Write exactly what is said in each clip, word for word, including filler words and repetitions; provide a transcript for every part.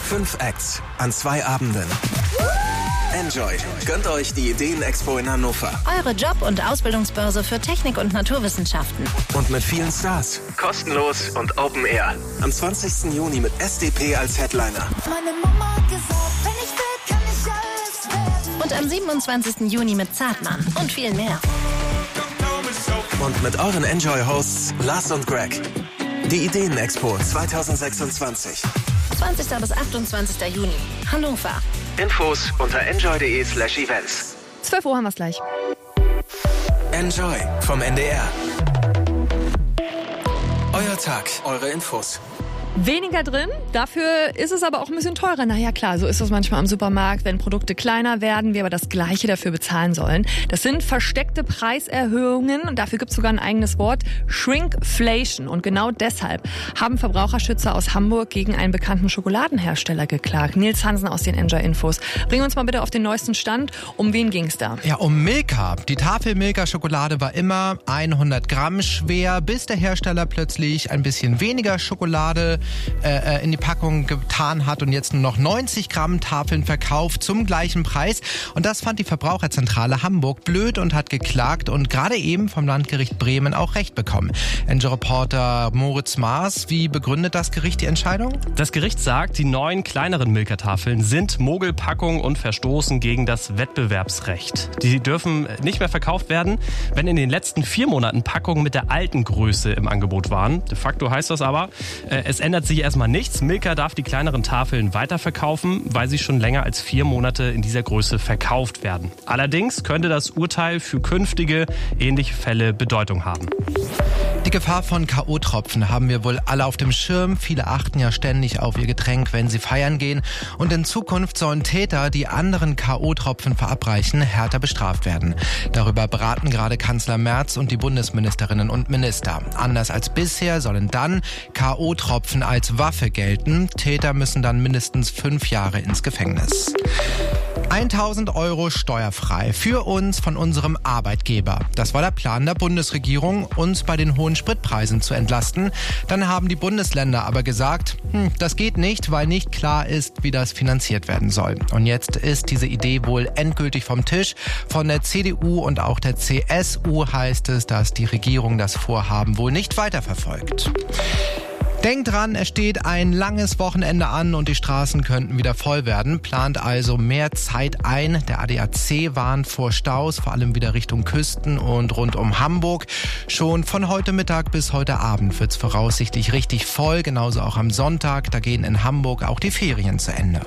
Fünf Acts an zwei Abenden. Enjoy. Gönnt euch die Ideen-Expo in Hannover. Eure Job- und Ausbildungsbörse für Technik und Naturwissenschaften. Und mit vielen Stars. Kostenlos und Open Air. Am zwanzigsten Juni mit S D P als Headliner. Meine Mama hat gesagt, wenn ich will, kann ich alles werden. Und am siebenundzwanzigsten Juni mit Zartmann und viel mehr. Und mit euren Enjoy-Hosts Lars und Greg. Die Ideen-Expo zwanzig sechsundzwanzig. zwanzigsten bis achtundzwanzigsten Juni. Hannover. Infos unter enjoy.de slash events. zwölf Uhr haben wir es gleich. Enjoy vom N D R. Euer Tag, eure Infos. Weniger drin, dafür ist es aber auch ein bisschen teurer. Naja klar, so ist das manchmal am Supermarkt, wenn Produkte kleiner werden, wir aber das Gleiche dafür bezahlen sollen. Das sind versteckte Preiserhöhungen und dafür gibt es sogar ein eigenes Wort, Shrinkflation. Und genau deshalb haben Verbraucherschützer aus Hamburg gegen einen bekannten Schokoladenhersteller geklagt. Nils Hansen aus den Enjoy Infos. Bring uns mal bitte auf den neuesten Stand. Um wen ging's da? Ja, um Milka. Die Tafel Milka-Schokolade war immer hundert Gramm schwer, bis der Hersteller plötzlich ein bisschen weniger Schokolade äh, in die Packung getan hat und jetzt nur noch neunzig Gramm Tafeln verkauft zum gleichen Preis. Und das fand die Verbraucherzentrale Hamburg blöd und hat geklagt und gerade eben vom Landgericht Bremen auch Recht bekommen. Enjoy-Reporter Moritz Maas, wie begründet das Gericht die Entscheidung? Das Gericht sagt, die neuen kleineren Milka-Tafeln sind Mogelpackung und verstoßen gegen das Wettbewerbsrecht. Die dürfen nicht mehr verkauft werden, wenn in den letzten vier Monaten Packungen mit der alten Größe im Angebot waren. De facto heißt das aber, äh, es ändert sich erstmal nichts. Milka darf die kleineren Tafeln weiterverkaufen, weil sie schon länger als vier Monate in dieser Größe verkauft werden. Allerdings könnte das Urteil für künftige ähnliche Fälle Bedeutung haben. Die Gefahr von K O-Tropfen haben wir wohl alle auf dem Schirm. Viele achten ja ständig auf ihr Getränk, wenn sie feiern gehen. Und in Zukunft sollen Täter, die anderen K O-Tropfen verabreichen, härter bestraft werden. Darüber beraten gerade Kanzler Merz und die Bundesministerinnen und Minister. Anders als bisher sollen dann K O-Tropfen als Waffe gelten. Täter müssen dann mindestens fünf Jahre ins Gefängnis. tausend Euro steuerfrei für uns von unserem Arbeitgeber. Das war der Plan der Bundesregierung, uns bei den hohen Spritpreisen zu entlasten. Dann haben die Bundesländer aber gesagt, hm, das geht nicht, weil nicht klar ist, wie das finanziert werden soll. Und jetzt ist diese Idee wohl endgültig vom Tisch. Von der C D U und auch der C S U heißt es, dass die Regierung das Vorhaben wohl nicht weiterverfolgt. Denkt dran, es steht ein langes Wochenende an und die Straßen könnten wieder voll werden. Plant also mehr Zeit ein. Der A D A C warnt vor Staus, vor allem wieder Richtung Küsten und rund um Hamburg. Schon von heute Mittag bis heute Abend wird's voraussichtlich richtig voll. Genauso auch am Sonntag. Da gehen in Hamburg auch die Ferien zu Ende.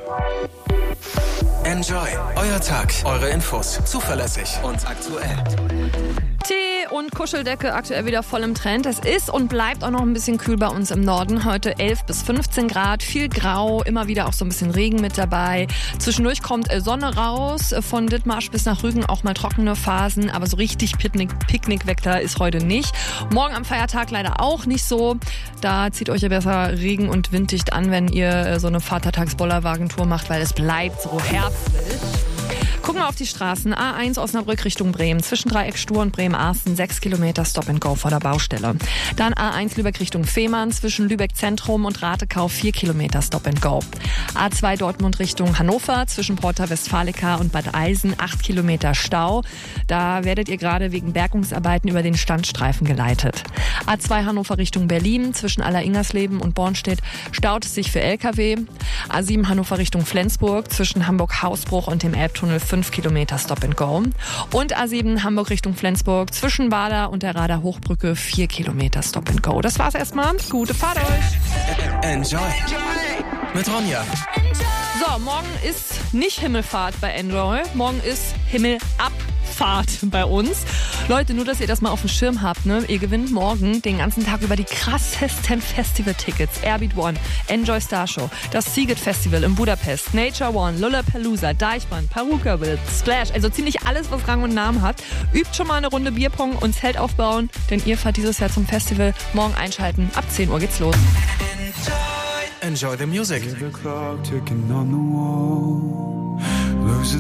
Enjoy. Euer Tag, eure Infos. Zuverlässig und aktuell. Tee und Kuscheldecke aktuell wieder voll im Trend. Es ist und bleibt auch noch ein bisschen kühl bei uns im Norden. Heute elf bis fünfzehn Grad, viel Grau, immer wieder auch so ein bisschen Regen mit dabei. Zwischendurch kommt Sonne raus, von Dithmarsch bis nach Rügen auch mal trockene Phasen, aber so richtig Picknick, Picknickwetter ist heute nicht. Morgen am Feiertag leider auch nicht so. Da zieht euch ja besser regen- und winddicht an, wenn ihr so eine Vatertags-Bollerwagentour macht, weil es bleibt so herbstlich. Gucken wir auf die Straßen. A eins Osnabrück Richtung Bremen. Zwischen Dreieck-Stur und Bremen-Arsten sechs Kilometer Stop-and-Go vor der Baustelle. Dann A eins Lübeck Richtung Fehmarn. Zwischen Lübeck Zentrum und Ratekau vier Kilometer Stop-and-Go. A zwei Dortmund Richtung Hannover. Zwischen Porta Westfalica und Bad Eisen acht Kilometer Stau. Da werdet ihr gerade wegen Bergungsarbeiten über den Standstreifen geleitet. A zwei Hannover Richtung Berlin. Zwischen Aller-Ingersleben und Bornstedt staut es sich für L K W. A sieben Hannover Richtung Flensburg. Zwischen Hamburg-Hausbruch und dem Elbtunnel fünf Kilometer Stop-and-Go. Und A sieben Hamburg Richtung Flensburg, zwischen Bader und der Rader Hochbrücke vier Kilometer Stop-and-Go. Das war's erstmal. Gute Fahrt euch. Enjoy. Mit Ronja. So, morgen ist nicht Himmelfahrt bei Enjoy. Morgen ist Himmelabfahrt bei uns. Leute, nur, dass ihr das mal auf dem Schirm habt, ne? Ihr gewinnt morgen den ganzen Tag über die krassesten Festival-Tickets. Airbeat One, Enjoy Star Show, das Seagate Festival in Budapest, Nature One, Lollapalooza, Deichmann, Perukaville, Splash. Also ziemlich alles, was Rang und Namen hat. Übt schon mal eine Runde Bierpong und Zelt aufbauen, denn ihr fahrt dieses Jahr zum Festival. Morgen einschalten. Ab zehn Uhr geht's los. Enjoy the music. The clock ticking on the wall.